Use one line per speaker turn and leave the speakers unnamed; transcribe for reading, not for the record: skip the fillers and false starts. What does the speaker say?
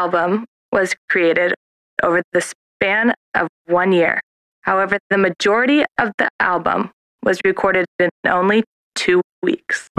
album was created over the span of 1 year. However, the majority of the album was recorded in only 2 weeks.